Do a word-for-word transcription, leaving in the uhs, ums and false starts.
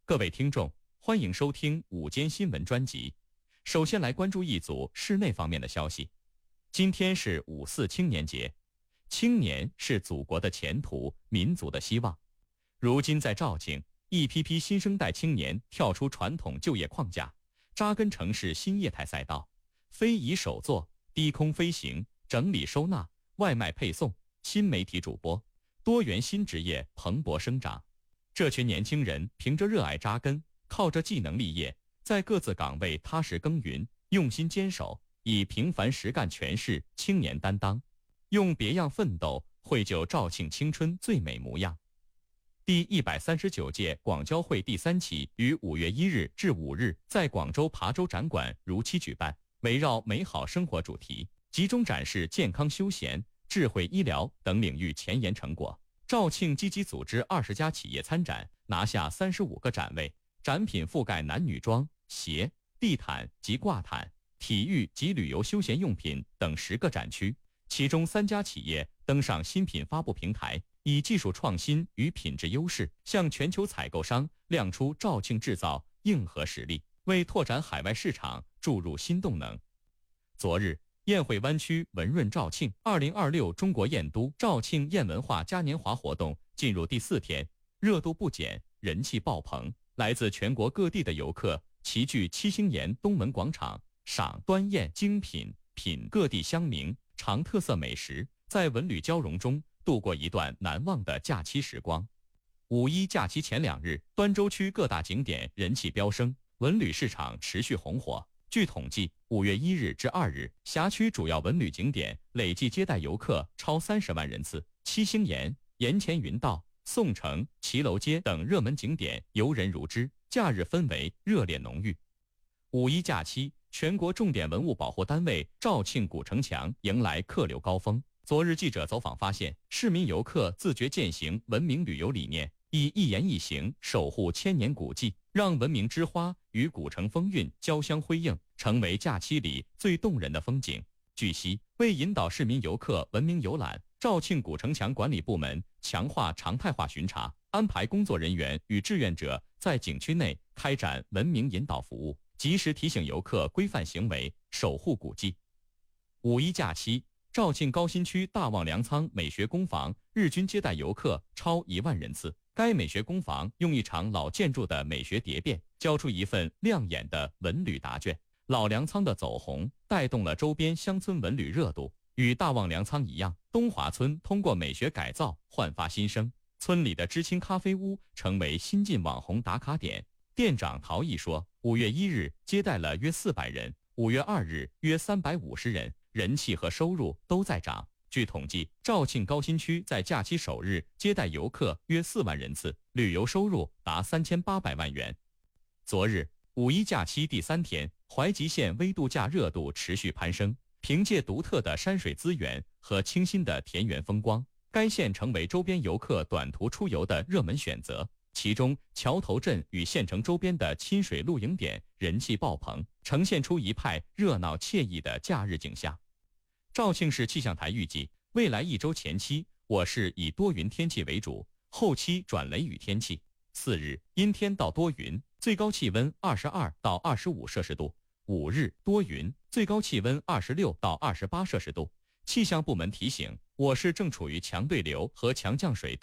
各位听众，欢迎收听午间新闻专辑。首先来关注一组室内方面的消息。今天是五四青年节，青年是祖国的前途，民族的希望。如今在肇庆，一批批新生代青年跳出传统就业框架，扎根城市新业态赛道，非遗手作、低空飞行、整理收纳、外卖配送、新媒体主播，多元新职业蓬勃生长。这群年轻人凭着热爱扎根，靠着技能立业，在各自岗位踏实耕耘，用心坚守，以平凡实干诠释青年担当，用别样奋斗绘就肇庆青春最美模样。第一百三十九届广交会第三期于五月一日至五日在广州琶洲展馆如期举办，围绕美好生活主题，集中展示健康休闲、智慧医疗等领域前沿成果。肇庆积极组织二十家企业参展，拿下三十五个展位，展品覆盖男女装、鞋、地毯及挂毯、体育及旅游休闲用品等十个展区，其中三家企业登上新品发布平台，以技术创新与品质优势，向全球采购商亮出肇庆制造硬核实力，为拓展海外市场注入新动能。昨日，宴会湾区文润肇庆二零二六中国燕都肇庆宴文化嘉年华活动进入第四天，热度不减，人气爆棚。来自全国各地的游客齐聚七星岩东门广场，赏端砚精品，品各地乡名，尝特色美食，在文旅交融中度过一段难忘的假期时光。五一假期前两日，端州区各大景点人气飙升，文旅市场持续红火。据统计，五月一日至二日，辖区主要文旅景点累计接待游客超三十万人次，七星岩、盐前云道、宋城、骑楼街等热门景点游人如织，假日氛围热烈浓郁。五一假期，全国重点文物保护单位肇庆古城墙迎来客流高峰。昨日记者走访发现，市民游客自觉践行文明旅游理念，以一言一行守护千年古迹，让文明之花与古城风韵交相辉映，成为假期里最动人的风景。据悉，为引导市民游客文明游览，肇庆古城墙管理部门强化常态化巡查，安排工作人员与志愿者在景区内开展文明引导服务，及时提醒游客规范行为，守护古迹。五一假期，肇庆高新区大望粮仓美学工坊日均接待游客超一万人次。该美学工坊用一场老建筑的美学蝶变，交出一份亮眼的文旅答卷。老粮仓的走红带动了周边乡村文旅热度。与大望粮仓一样，东华村通过美学改造焕发新生，村里的知青咖啡屋成为新晋网红打卡点。店长陶毅说，五月一日接待了约四百人，五月二日约三百五十人，人气和收入都在涨。据统计，肇庆高新区在假期首日接待游客约四万人次，旅游收入达三千八百万元。昨日，五一假期第三天，怀集县微度假热度持续攀升。凭借独特的山水资源和清新的田园风光，该县成为周边游客短途出游的热门选择。其中，桥头镇与县城周边的亲水露营点人气爆棚，呈现出一派热闹惬意的假日景象。肇庆市气象台预计，未来一周前期，我市以多云天气为主，后期转雷雨天气。四日阴天到多云，最高气温二十二到二十五摄氏度；五日多云，最高气温二十六到二十八摄氏度。气象部门提醒，我市正处于强对流和强降水